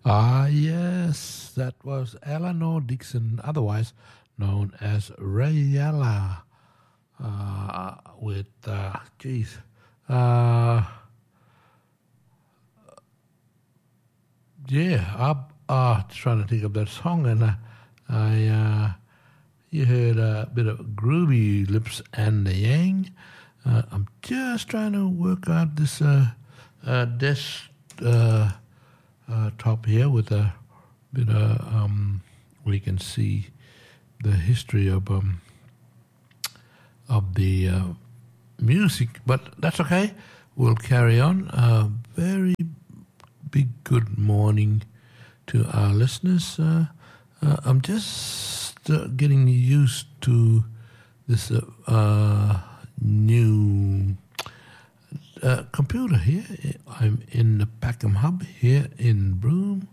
Ah, yes, that was Eleanor Dixon, otherwise known as Rayella, with, geez, uh, yeah, I'm trying to think of that song, and you heard a bit of Groovy Lips and the Yang. I'm just trying to work out this desk top here with a bit of we can see the history of the music, but that's okay. We'll carry on. Very big good morning to our listeners. I'm just getting used to this new computer here. I'm in the Packham Hub here in Broome.